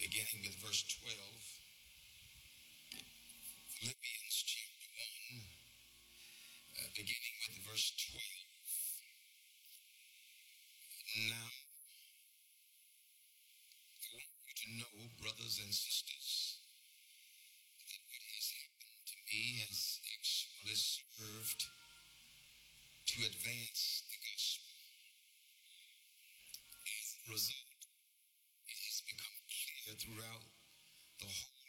beginning with verse 12. Philippians chapter 1, beginning with verse 12. Now, I want you to know, brothers and sisters, that what has happened to me has actually served to advance the gospel. As a result, it has become clear throughout the whole